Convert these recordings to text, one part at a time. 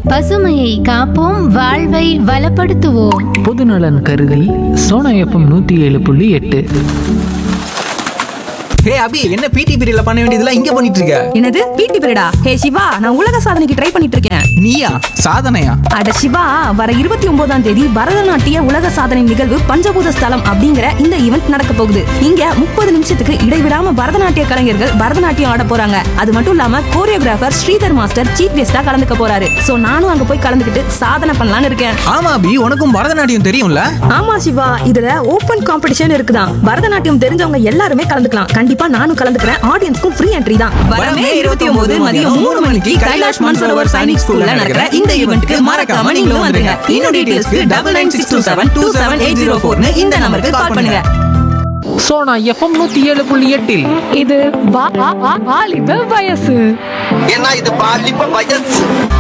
பசுமையை காப்போம், வாழ்வை வளப்படுத்துவோம். பொதுநலன் கருதி சோனா எஃப்எம் 107.8. ஹே அபி, என்ன பிடி பீரியட்ல பண்ண வேண்டியதெல்லாம் இங்க பண்ணிட்டு இருக்க? என்னது பிடி பீரியடா? ஹே சிவா, நான் உலக சாதனைக்கு ட்ரை பண்ணிட்டு இருக்கேன். நீயா? சாதனையா? அட சிவா, வர 29ஆம் தேதி பரதநாட்டிய உலக சாதனை நிகழ்வு பஞ்சபூத ஸ்தலம் அப்படிங்கிற இந்த ஈவெண்ட் நடக்க போகுது. இங்க 30 நிமிஷத்துக்கு இடைவிடாம பரதநாட்டிய கலைஞர்கள் பரதநாட்டியம் ஆட போறாங்க. அது மட்டும் இல்லாம கோரியோகிராஃபர் ஸ்ரீதர் மாஸ்டர் சீஃப் கெஸ்டா கலந்துக்க போறாரு. சோ நானும் அங்க போய் கலந்துக்கிட்டு சாதனை பண்ணலாம்னு இருக்கேன். ஆமா அபி, உனக்கும் பரதநாட்டியம் தெரியும்ல? ஆமா சிவா, இதுல ஓபன் காம்படிஷன் இருக்குதான். பரதநாட்டியம் தெரிஞ்சவங்க எல்லாருமே கலந்துக்கலாம். கண்டிப்பா நானும் கலந்துக்கிறேன். ஆடியன்ஸ்க்கும் ஃப்ரீ என்ட்ரி தான். வரமே 29 மதியம் 3 மணிக்கு கைலாஷ் மான்சரோவர் சைனிக் ஸ்கூல்ல நடக்கிற இந்த ஈவென்ட்க்கு மறக்காம நீங்களும் வந்துருங்க. இன்னும் டீடைல்ஸ்க்கு 9962727804 இந்த நம்பருக்கு கால் பண்ணுங்க. சோனா எஃப்எம் 107.8. இது வாலிப வயசு. ஏன்னா இது பாலிப்ப வயசு.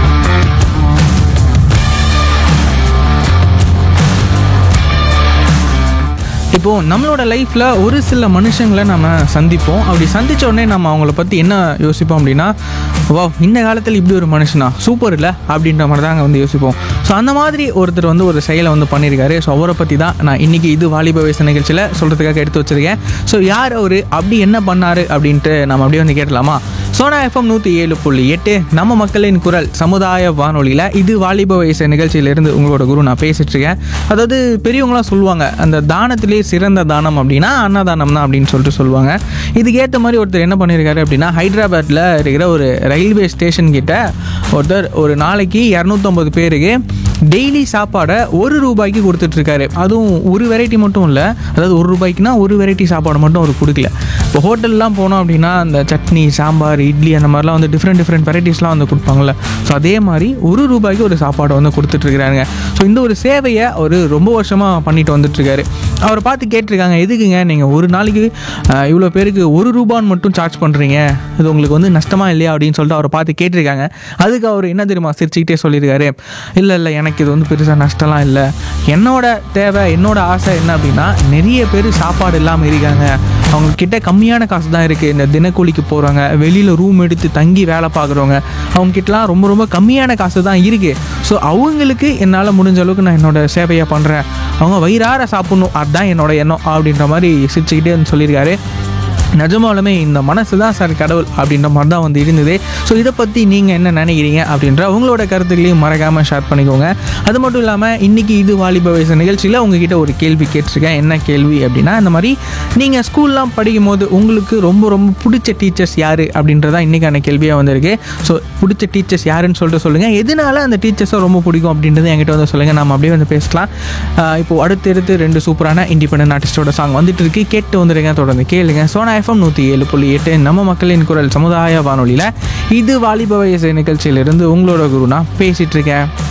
இப்போது நம்மளோட லைஃப்பில் ஒரு சில மனுஷங்களை நம்ம சந்திப்போம். அப்படி சந்தித்த உடனே நம்ம அவங்கள பற்றி என்ன யோசிப்போம் அப்படின்னா, வா இந்த காலத்தில் இப்படி ஒரு மனுஷனா, சூப்பர் இல்லை அப்படின்ற மாதிரி தான் அங்கே யோசிப்போம். ஸோ அந்த மாதிரி ஒருத்தர் ஒரு செயலை பண்ணியிருக்காரு. ஸோ அவரை பற்றி தான் நான் இன்றைக்கி இது வாலிப வயசு நிகழ்ச்சியில் சொல்கிறதுக்காக எடுத்து வச்சுருக்கேன். ஸோ யார் அவர், அப்படி என்ன பண்ணார் அப்படின்ட்டு நம்ம அப்படியே கேட்கலாமா? சோனா எஃப்எம் 107.8 நம்ம மக்களின் குரல் சமுதாய வானொலியில் இது வாலிப வயசு நிகழ்ச்சியிலேருந்து உங்களோட குரு நான் பேசிகிட்ருக்கேன். அதாவது பெரியவங்களாம் சொல்லுவாங்க, அந்த தானத்திலே சிறந்த தானம் அப்படின்னா அன்னதானம் தான் அப்படின்னு சொல்லுவாங்க. இதுக்கேற்ற மாதிரி ஒருத்தர் என்ன பண்ணியிருக்காரு அப்படின்னா, ஹைதராபாத்தில் இருக்கிற ஒரு ரயில்வே ஸ்டேஷன் கிட்ட ஒருத்தர் ஒரு நாளைக்கு 250 பேருக்கு டெய்லி சாப்பாடை ₹1 கொடுத்துட்ருக்காரு. அதுவும் ஒரு வெரைட்டி மட்டும் இல்லை, அதாவது ₹1க்குனா ஒரு வெரைட்டி சாப்பாடு மட்டும் அவர் கொடுக்கல. இப்போ ஹோட்டல்லாம் போனோம் அப்படின்னா அந்த சட்னி, சாம்பார், இட்லி அந்த மாதிரிலாம் டிஃப்ரெண்ட் வெரைட்டிஸ்லாம் கொடுப்பாங்கள்ல. ஸோ அதே மாதிரி ₹1 ஒரு சாப்பாடை கொடுத்துட்ருக்காங்க. ஸோ இந்த ஒரு சேவையை அவர் ரொம்ப வருஷமாக பண்ணிட்டு வந்துட்டுருக்காரு. அவரை பார்த்து கேட்டிருக்காங்க, எதுக்குங்க நீங்கள் ஒரு நாளைக்கு இவ்வளோ பேருக்கு ₹1 மட்டும் சார்ஜ் பண்ணுறீங்க, இது உங்களுக்கு நஷ்டமா இல்லையா அப்படின்னு சொல்லிட்டு அவரை பார்த்து கேட்டிருக்காங்க. அதுக்கு அவர் என்ன தெரியுமா சிரிச்சுக்கிட்டே சொல்லியிருக்காரு, இல்லை எனக்கு இது பெருசாக நஷ்டம்லாம் இல்லை, என்னோட தேவை, என்னோட ஆசை என்ன அப்படின்னா, நிறைய பேர் சாப்பாடு இல்லாமல் இருக்காங்க, அவங்கக்கிட்ட கம்மியான காசு தான் இருக்குது. இந்த தினக்கூலிக்கு போகிறவங்க, வெளியில் ரூம் எடுத்து தங்கி வேலை பார்க்குறவங்க, அவங்கக்கிட்டலாம் ரொம்ப ரொம்ப கம்மியான காசு தான் இருக்குது. ஸோ அவங்களுக்கு என்னால் முடிஞ்ச அளவுக்கு நான் என்னோடய சேவையை பண்ணுறேன், அவங்க வயிறார சாப்பிட்ணும், அதுதான் என்னோட எண்ணம் அப்படின்ற மாதிரி சிரிச்சுக்கிட்டே சொல்லியிருக்காரு. நிஜமாலுமே இந்த மனசு தான் சார் கடவுள் அப்படின்ற மாதிரி தான் இருந்தது. ஸோ இதை பற்றி நீங்கள் என்ன நினைக்கிறீங்க அப்படின்ற உங்களோட கருத்துக்களையும் மறக்காமல் ஷேர் பண்ணிக்கோங்க. அது மட்டும் இல்லாமல் இன்றைக்கி இது வாலிப வயசு நிகழ்ச்சியில் உங்ககிட்ட ஒரு கேள்வி கேட்டிருக்கேன். என்ன கேள்வி அப்படின்னா, இந்த மாதிரி நீங்கள் ஸ்கூல்லாம் படிக்கும் போது உங்களுக்கு ரொம்ப ரொம்ப பிடிச்ச டீச்சர்ஸ் யார் அப்படின்றதான் இன்றைக்கான கேள்வியாக வந்திருக்கு. ஸோ பிடிச்ச டீச்சர்ஸ் யாருன்னு சொல்லுங்கள், எதனால அந்த டீச்சர்ஸை ரொம்ப பிடிக்கும் அப்படின்றத என்கிட்ட சொல்லுங்கள். நம்ம அப்படியே பேசலாம். இப்போது அடுத்தடுத்து 2 சூப்பரான இண்டிபெண்டன்ட் ஆர்டிஸ்டோட சாங் வந்துட்டு இருக்கு, கேட்டு வந்துடுங்க, தொடர்ந்து கேளுங்க. சோனா எஃப்எம் 107.8 நம்ம மக்களின் குரல் சமுதாய வானொலியில் இது வாலிப வயசு நிகழ்ச்சியிலிருந்து உங்களோட குரு நான் பேசிகிட்டு இருக்கேன்.